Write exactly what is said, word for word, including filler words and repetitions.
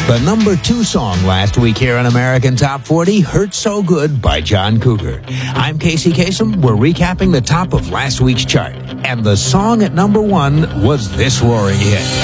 The number two song last week here on American Top forty, Hurt So Good by John Cougar. I'm Casey Kasem. We're recapping the top of last week's chart. And the song at number one was this roaring hit.